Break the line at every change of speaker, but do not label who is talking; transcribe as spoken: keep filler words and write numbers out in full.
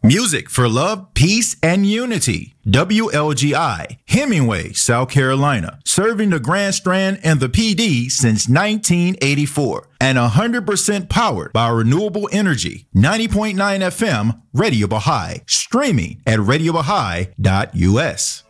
Music for love, peace, and unity. W L G I, Hemingway, South Carolina, serving the Grand Strand and the P D since nineteen eighty-four. And one hundred percent powered by renewable energy. ninety point nine F M, Radio Baha'i. Streaming at radio baha'i dot u s.